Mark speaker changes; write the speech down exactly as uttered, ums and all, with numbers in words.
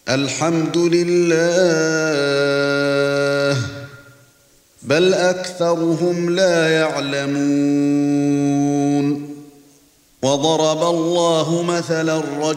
Speaker 1: الحمد لله بل أكثرهم لا يعلمون. وضرب الله مثلا